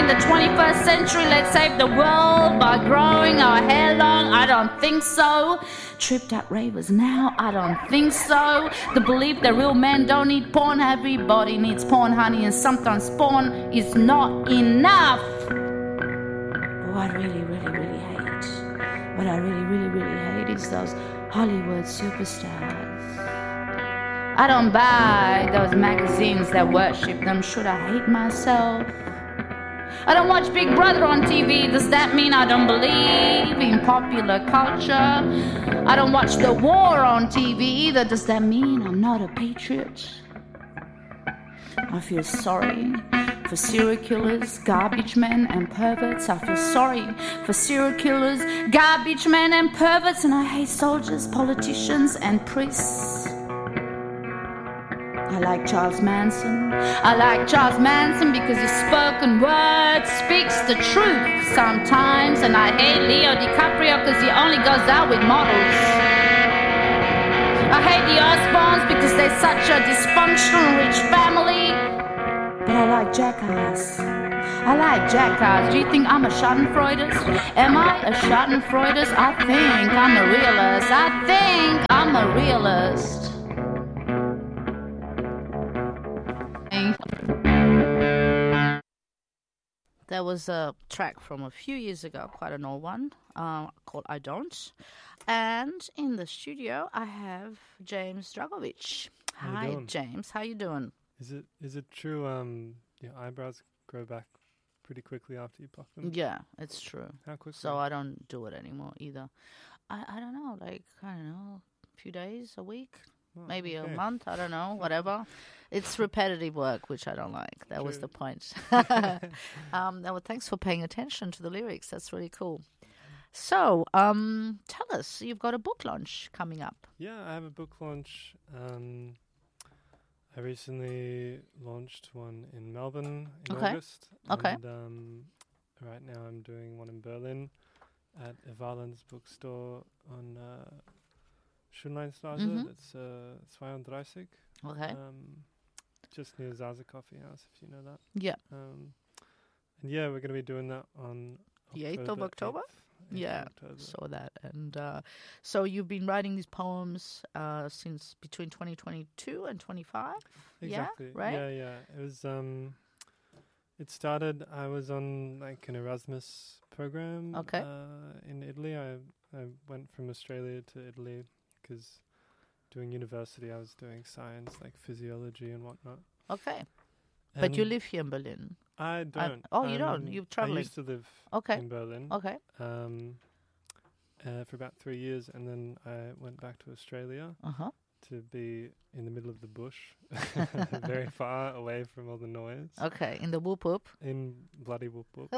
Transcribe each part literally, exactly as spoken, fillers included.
in the twenty-first century, let's save the world by growing our hair long. I don't think so. Tripped out ravers now, I don't think so. The belief that real men don't need porn, everybody needs porn, honey, and sometimes porn is not enough. But what I really, really, really hate, what I really, really, really hate is those Hollywood superstars. I don't buy those magazines that worship them. Should I hate myself? I don't watch Big Brother on T V. Does that mean I don't believe in popular culture? I don't watch the war on T V either. Does that mean I'm not a patriot? I feel sorry for serial killers, garbage men and perverts. I feel sorry for serial killers, garbage men and perverts. And I hate soldiers, politicians and priests. I like Charles Manson. I like Charles Manson because his spoken word speaks the truth sometimes. And I hate Leo DiCaprio because he only goes out with models. I hate the Osbournes because they're such a dysfunctional rich family. But I like Jackass. I like Jackass. Do you think I'm a Schadenfreudist? Am I a Schadenfreudist? I think I'm a realist. I think I'm a realist. There was a track from a few years ago, quite an old one, uh, called I Don't. And in the studio, I have James Dragovic. How you Hi, doing? James. How you doing? Is it is it true um your eyebrows grow back pretty quickly after you pluck them? Yeah, it's true. How quickly? So I don't do it anymore either. I, I don't know, like, I don't know, a few days, a week, Oh, maybe okay. a month, I don't know, whatever. It's repetitive work, which I don't like. That was True. the point. um, well, thanks for paying attention to the lyrics. That's really cool. So, um, tell us, you've got a book launch coming up. Yeah, I have a book launch. Um, I recently launched one in Melbourne in Okay. August. Okay. And um, right now I'm doing one in Berlin at Evalen's bookstore on uh, Schönleinstraße. Mhm. That's uh, thirty-two. Okay. Um, just near Zaza Coffee House, if you know that. Yeah. Um, and yeah, we're going to be doing that on The eighth of October? eighth, eighth of Yeah, October. saw that. And uh, so you've been writing these poems uh, since between twenty twenty-two and twenty-five? Exactly. Yeah, right? Yeah, yeah. It was. Um, it started. I was on like an Erasmus program. Okay. Uh, in Italy, I I went from Australia to Italy because doing university, I was doing science like physiology and whatnot. Okay. But you And live here in Berlin? I Uh, don't. oh, you don't? Um, You're I traveling? used to live Okay. in Berlin. Okay. Um, uh, for about three years, and then I went back to Australia Uh-huh. to be in the middle of the bush, very far away from all the noise, Okay. In the whoop whoop. in bloody whoop whoop.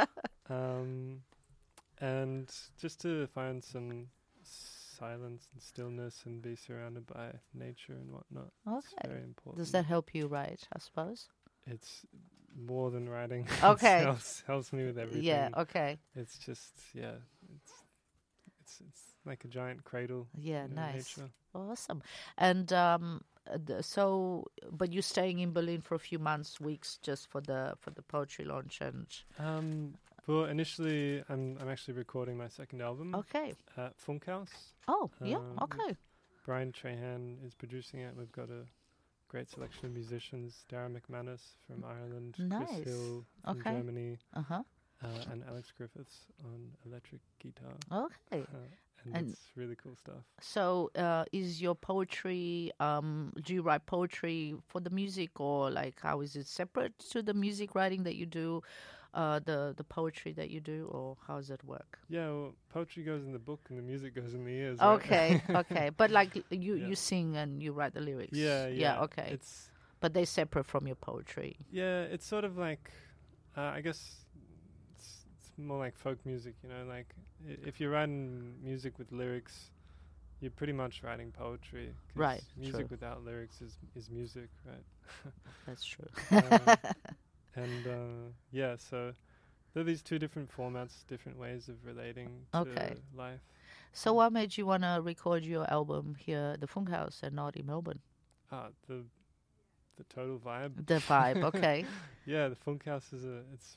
um, and just to find some silence and stillness and be surrounded by nature and whatnot. It's Okay. very important. Does that help you write, I suppose? It's more than writing. Okay. It helps, helps me with everything. Yeah, okay. It's just, yeah, it's it's it's like a giant cradle. Yeah, you know, nice. nature. Awesome. And um, uh, th- so, but you're staying in Berlin for a few months, weeks, just for the for the poetry launch and... Um, well, initially, I'm I'm actually recording my second album Okay. at Funkhaus. Oh, yeah, Um, okay. Brian Trahan is producing it. We've got a great selection of musicians: Dara McManus from Ireland, Nice. Chris Hill from Okay. Germany, Uh-huh. uh, and Alex Griffiths on electric guitar. Okay. Uh, and, And- it's really cool stuff. So, uh, is your poetry, um, do you write poetry for the music, or like how is it separate to the music writing that you do, uh, the, the poetry that you do, or how does it work? Yeah, well, poetry goes in the book and the music goes in the ears. right? Okay, okay. But like you, Yeah. you sing and you write the lyrics. Yeah, yeah. Yeah, okay. It's But they're separate from your poetry. yeah, it's sort of like, uh, I guess, it's, it's more like folk music. You know, like i- if you're writing music with lyrics, you're pretty much writing poetry. 'cause Right, Music true. without lyrics is is music, right? That's true. Uh, and uh, yeah, so there are these two different formats, different ways of relating to Okay. life. So what made you want to record your album here at the Funkhaus and not in Melbourne? Ah, the the total vibe. The vibe, okay. Yeah, the Funkhaus is a it's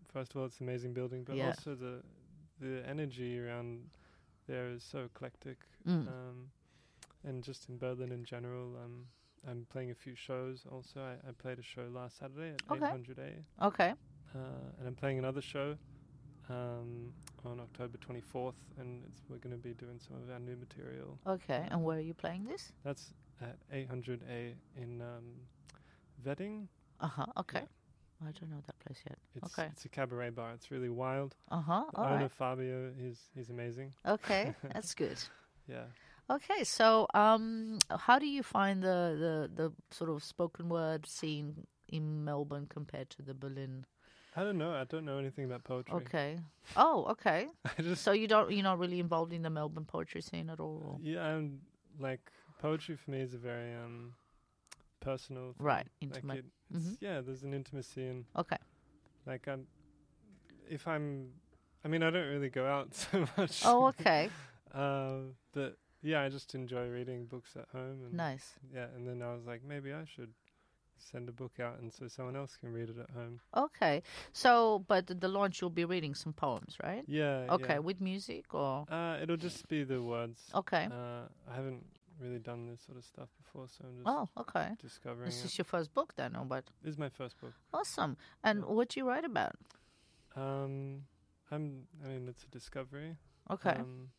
first of all, it's an amazing building, but Yeah. also the the energy around there is so eclectic. Mm. Um, and just in Berlin in general, um, I'm playing a few shows also. I, I played a show last Saturday at Okay. eight hundred A, Okay. uh, and I'm playing another show um, on October twenty-fourth, and it's, we're going to be doing some of our new material. Okay. And where are you playing this? That's at eight hundred A in um, Wedding. Uh huh. Okay. Yeah. I don't know that place yet. It's, Okay. it's a cabaret bar. It's really wild. Uh huh. The All owner, right. Fabio, he's he's amazing. Okay. That's good. Yeah. Okay. So, um, how do you find the, the, the sort of spoken word scene in Melbourne compared to the Berlin? I don't know. I don't know anything about poetry. Okay. Oh, okay. I just So you don't, you're not really involved in the Melbourne poetry scene at all? or- yeah. I'm like poetry for me is a very um personal thing. Right. Like Intimate. it, it's, Mhm. yeah. There's an intimacy and Okay. like I'm. If I'm, I mean, I don't really go out so much. Oh, okay. uh, but yeah, I just enjoy reading books at home. And Nice. Yeah, and then I was like, maybe I should send a book out, and so someone else can read it at home. Okay. So, but the launch, you'll be reading some poems, right? Yeah. Okay. Yeah. With music or? Uh, it'll just be the words. Okay. Uh, I haven't really done this sort of stuff before, so I'm just Oh, okay. discovering This it. is your first book then, or what? This is my first book. Awesome. And Yeah. what do you write about? Um, I'm. I mean, it's a discovery. Okay. Um,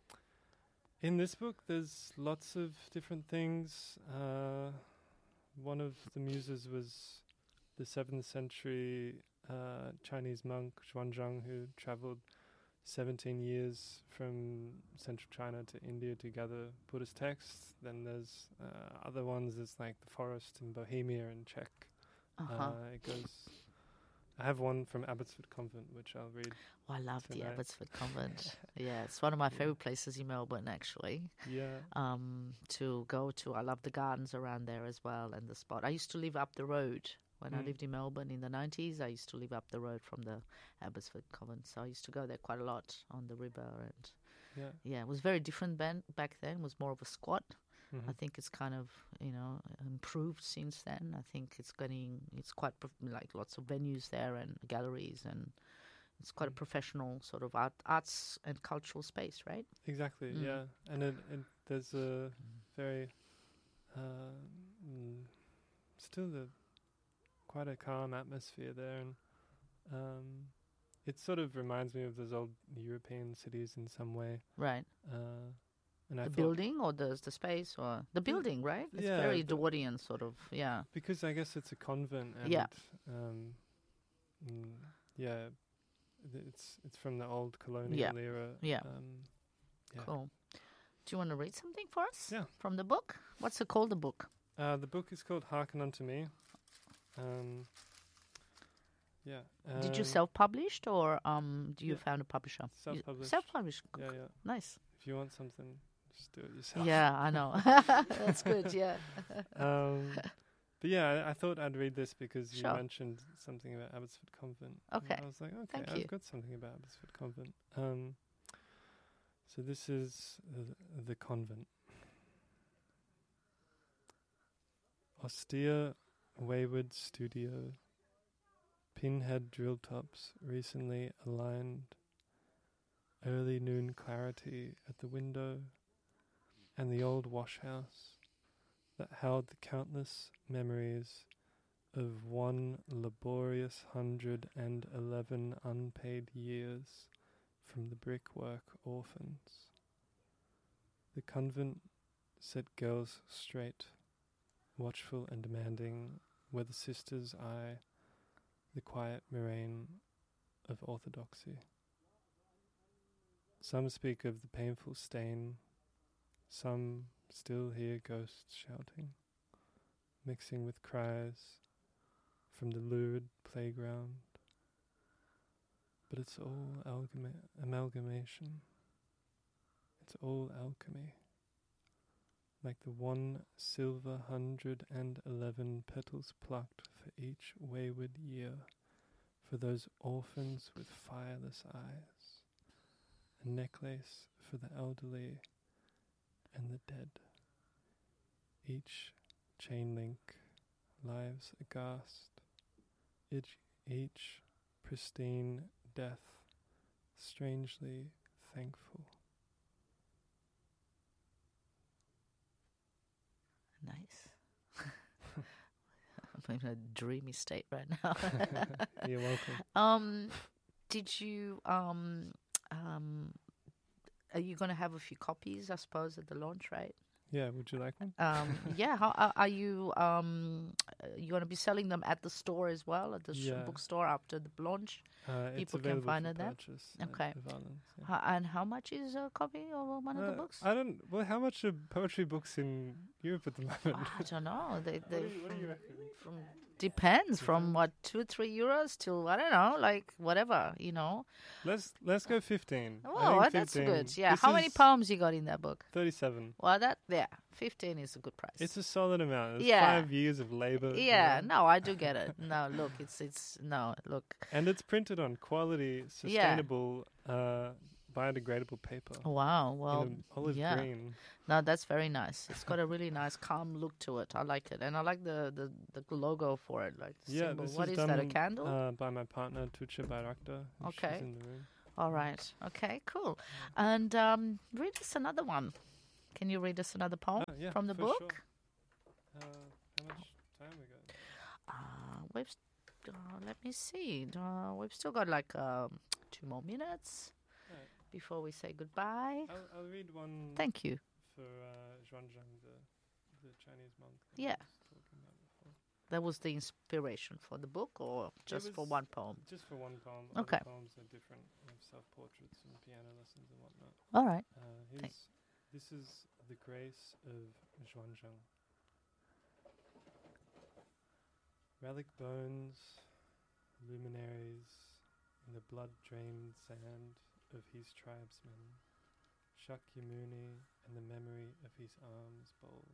in this book, there's lots of different things. Uh, one of the muses was the seventh century uh, Chinese monk Xuanzang, who traveled seventeen years from central China to India to gather Buddhist texts. Then there's uh, other ones. There's like the forest in Bohemia and Czech. Uh-huh. Uh, it goes. I have one from Abbotsford Convent, which I'll read. Oh, I love the tonight. Abbotsford Convent. Yeah, it's one of my favorite places in Melbourne, actually. Yeah. Um, to go to. I love the gardens around there as well, and the spot. I used to live up the road when I Mm. lived in Melbourne in the nineties. I used to live up the road from the Abbotsford Convent, so I used to go there quite a lot on the river. And Yeah. yeah, it was very different then. Back then, it was more of a squat. Mhm. I think it's kind of, you know, improved since then. I think it's getting, it's quite prof- like lots of venues there and galleries, and it's quite a Mm. professional sort of art, arts and cultural space, right? Exactly. Mm. Yeah, and it, it there's a very uh, mm, still a quite a calm atmosphere there, and um, it sort of reminds me of those old European cities in some way. Right. Uh, and I The thought building or the the space or the building, right? It's yeah, very the- Edwardian sort of, yeah. because I guess it's a convent, and Yeah. um, mm, yeah, th- it's it's from the old colonial Yeah. era. Yeah. Um, yeah. Cool. Do you want to read something for us? Yeah. From the book? What's it called, the book? Uh, the book is called Hearken Unto Me. Um, yeah. Did you um, self-published or um, do you yeah. found a publisher? You- Self-published. Self-published. Yeah, yeah. Nice. If you want something, just do it yourself. Yeah, I know. That's good, yeah. Um, but yeah, I, I thought I'd read this because you Sure. mentioned something about Abbotsford Convent. and Okay. I was like, okay, Thank I've you. got something about Abbotsford Convent. Um, so this is the, the convent. Austere, wayward studio. Pinhead drill tops recently aligned. Early noon clarity at the window. And the old wash house that held the countless memories of one laborious hundred and eleven unpaid years from the brickwork orphans. The convent set girls straight, watchful and demanding, where the sisters eye the quiet moraine of orthodoxy. Some speak of the painful stain, some still hear ghosts shouting, mixing with cries from the lurid playground. But it's all algama- amalgamation. It's all alchemy. Like the one silver hundred and eleven petals plucked for each wayward year, for those orphans with fireless eyes, a necklace for the elderly and the dead. Each chain link, lives aghast, each, each pristine death, strangely thankful. Nice. I'm in a dreamy state right now. You're welcome. Um, did you um um? Are you going to have a few copies, I suppose, at the launch, right? Yeah, would you like one? Um, yeah. How are, are you? Um, you going to be selling them at the store as well, at the sh- Yeah. bookstore after the launch? Uh, it's People can available find for it there? purchase Okay. at Valence, yeah. How, and how much is a copy of one of the Uh, books? I don't. Well, how much are poetry books in Europe at the moment? I don't know. They, what, they do you, what do you reckon? from depends from what two three euros till I don't know, like whatever, you know. Let's let's go fifteen. I Oh, think well, that's fifteen. good. Yeah. This How many is poems you got in that book? Thirty-seven. Well, that yeah, fifteen is a good price. It's a solid amount. It's Yeah. five years of labor. you yeah. know. No, I do get it. No, look, it's it's no, look. And it's printed on quality, sustainable, uh, biodegradable paper. Wow. Well, in a olive yeah. green. No, that's very nice. It's got a really nice, calm look to it. I like it, and I like the the, the logo for it, like the Yeah, symbol. this What is is that? A done, candle? Uh, by my partner Tuche Bayraktar. and Okay. She's in the room. All right. Okay. Cool. And um, read us another one. Can you read us another poem Uh, yeah, from the for book? sure. Uh, how much time we got? Uh, we've st- uh, let me see. Uh, we've still got like um, two more minutes Right. before we say goodbye. I'll, I'll read one Thank you. for uh, Xuanzang, the, the Chinese monk. that Yeah. I was talking about before. That was the inspiration for the book, or just for was- one poem? Just for one poem. Okay. Other poems are different, of self-portraits and piano lessons and whatnot. All right. Uh, Thank- his, this is the grace of Xuanzang. Relic bones, luminaries in the blood-drained sand of his tribesmen, Shakyamuni and the memory of his arms bowl.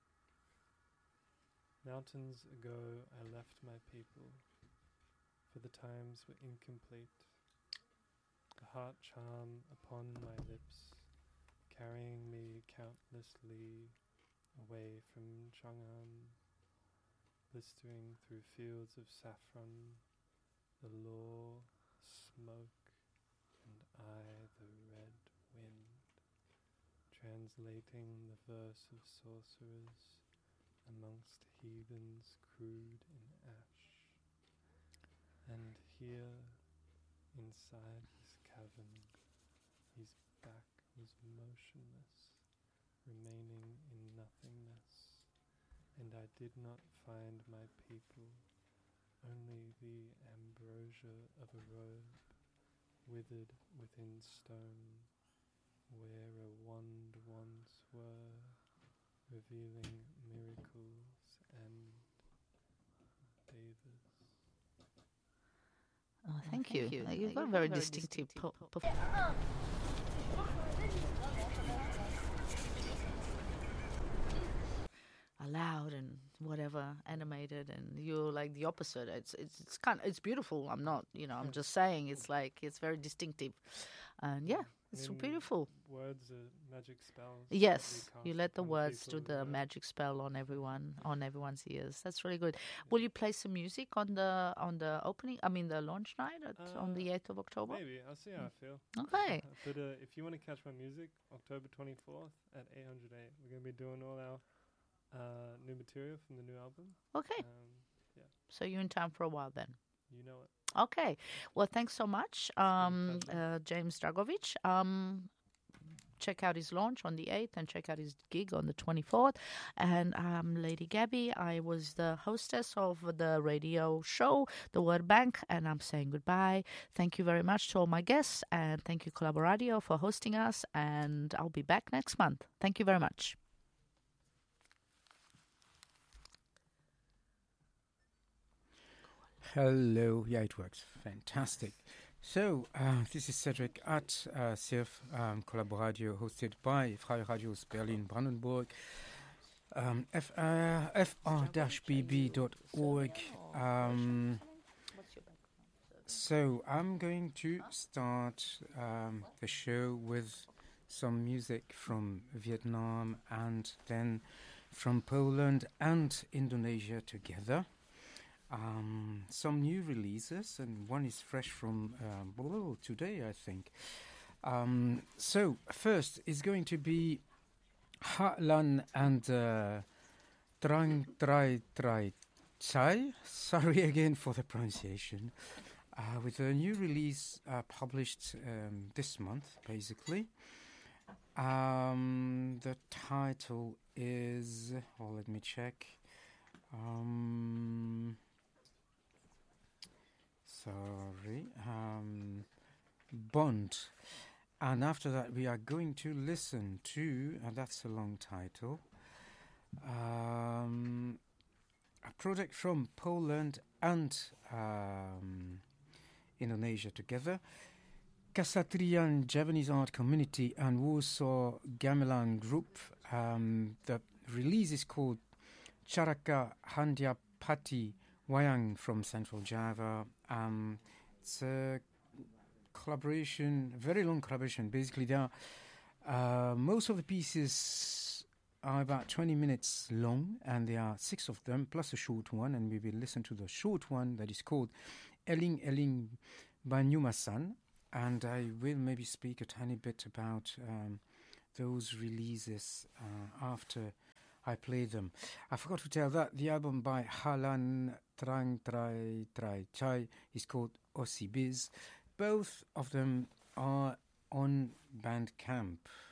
Mountains ago I left my people, for the times were incomplete. The heart charm upon my lips, carrying me countless li away from Chang'an, blistering through fields of saffron, the law, smoke, and I the red wind, translating the verse of sorcerers amongst heathens crude in ash. And here, inside his cavern, his back was motionless, remaining in nothingness, and I did not find my people, only the ambrosia of a robe, withered within stone, where a wand once were, revealing miracles and bathers. Oh, thank, you. you. Uh, You've got a very distinctive po- po- loud and whatever, animated, and you're like the opposite. It's it's it's kind it's beautiful. I'm not, you know, I'm just saying it's like it's very distinctive, and yeah, it's mean, beautiful. Words are magic spells. Yes, that we you cast let the upon words people, do the you know. magic spell on everyone, on everyone's ears. That's really good. Will you play some music on the on the opening? I mean, the launch night at, on the Uh, eighth of October. Maybe. I'll see how I feel. Okay. But uh, if you want to catch my music, October twenty-fourth at eight hundred eight, we're going to be doing all our uh, new material from the new album. Okay. Um, So you're in town for a while then. you know it. Okay. Well, thanks so much, um, pleasure. uh, James Dragovic. Um, check out his launch on the eighth and check out his gig on the twenty-fourth. And I'm Lady Gabby. I was the hostess of the radio show, The Word Bank, and I'm saying goodbye. Thank you very much to all my guests, and thank you, Collaboradio, for hosting us. And I'll be back next month. Thank you very much. Hello. Yeah, it works. Fantastic. So, uh, this is Cedric at uh, C F um, Collaboradio, hosted by Freie Radios Berlin-Brandenburg, um, f r dash b b dot org. Um, so, I'm going to start um, the show with some music from Vietnam and then from Poland and Indonesia together. Um, some new releases, and one is fresh from um, well, today, I think. Um, so, first is going to be Hatlan and uh, Trang Trai Trai Chai. Sorry again for the pronunciation. Uh, with a new release uh, published um, this month, basically. Um, the title is, oh, let me check. Um, sorry. Um, Bond. And after that, we are going to listen to, and that's a long title, um, a project from Poland and um, Indonesia together. Kasatrian Javanese Art Community and Warsaw Gamelan Group. Um, the release is called Charaka Handyapati Wayang from Central Java. Um, it's a collaboration, very long collaboration. Basically, there are, uh, most of the pieces are about twenty minutes long, and there are six of them, plus a short one, and we will listen to the short one that is called Eling Eling Banyumasan, and I will maybe speak a tiny bit about um, those releases uh, after I play them. I forgot to tell that the album by Halan Trang Trai Trai Chai is called Osibiz. Both of them are on Bandcamp.